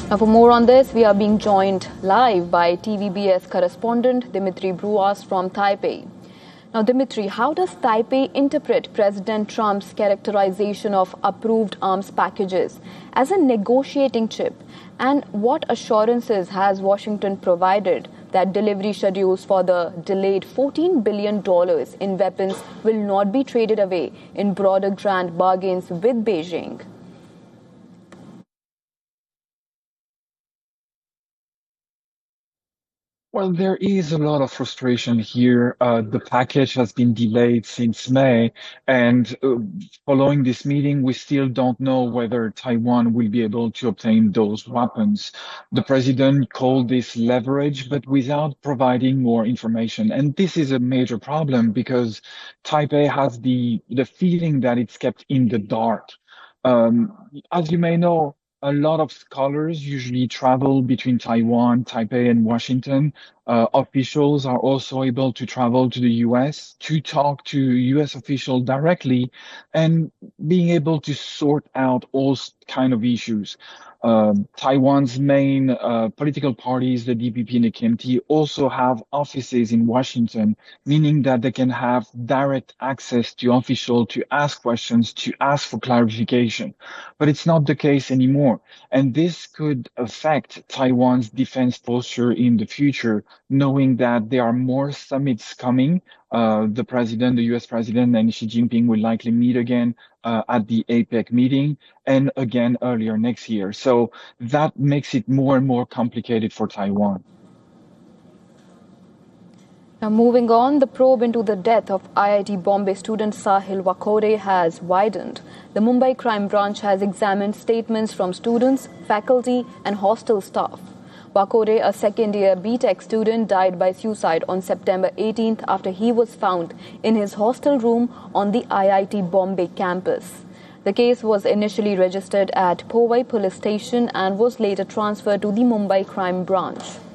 Now, for more on this, we are being joined live by TVBS correspondent Dimitri Bruas from Taipei. Now, Dimitri, how does Taipei interpret President Trump's characterization of approved arms packages as a negotiating chip? And what assurances has Washington provided that delivery schedules for the delayed $14 billion in weapons will not be traded away in broader grand bargains with Beijing? Well, there is a lot of frustration here. The package has been delayed since May, and following this meeting, we still don't know whether Taiwan will be able to obtain those weapons. The president called this leverage, but without providing more information. And this is a major problem because Taipei has the feeling that it's kept in the dark. As you may know, a lot of scholars usually travel between Taiwan, Taipei, and Washington. Officials are also able to travel to the US to talk to US officials directly and being able to sort out all kind of issues. Taiwan's main political parties, the DPP and the KMT, also have offices in Washington, meaning that they can have direct access to officials to ask questions, to ask for clarification. But it's not the case anymore. And this could affect Taiwan's defense posture in the future, knowing that there are more summits coming. The US president and Xi Jinping will likely meet again at the APEC meeting and again earlier next year. So that makes it more and more complicated for Taiwan. Now, moving on, the probe into the death of IIT Bombay student Sahil Wakode has widened. The Mumbai Crime Branch has examined statements from students, faculty, and hostel staff. Wakode, a second-year BTech student, died by suicide on September 18th after he was found in his hostel room on the IIT Bombay campus. The case was initially registered at Powai Police Station and was later transferred to the Mumbai Crime Branch.